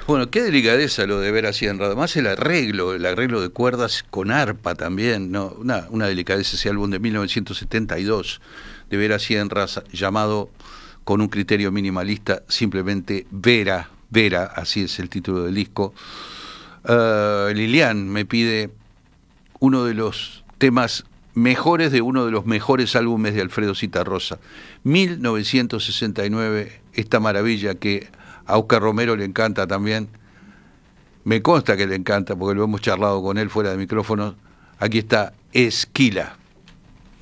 Bueno, qué delicadeza lo de Vera Sierra. Además el arreglo de cuerdas con arpa también, ¿no? Una delicadeza ese álbum de 1972 de Vera Sierra llamado con un criterio minimalista simplemente Vera, Vera, así es el título del disco. Lilian me pide uno de los temas mejores de uno de los mejores álbumes de Alfredo Zitarrosa, 1969, esta maravilla que a Oscar Romero le encanta también, me consta que le encanta porque lo hemos charlado con él fuera de micrófonos. Aquí está Esquila.